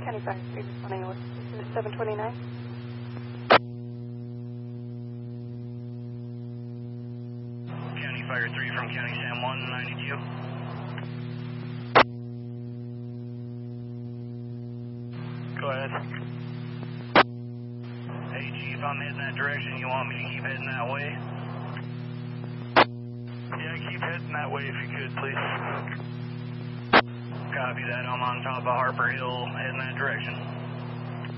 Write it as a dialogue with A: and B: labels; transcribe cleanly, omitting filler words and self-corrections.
A: County Fire 3 responding with 729.
B: County Fire 3 from County San Juan 92. Go ahead. Hey Chief, I'm heading that direction. You want me to keep heading that way? Yeah, keep heading that way if you could, please. Copy that. I'm on top of Harper Hill, heading that direction.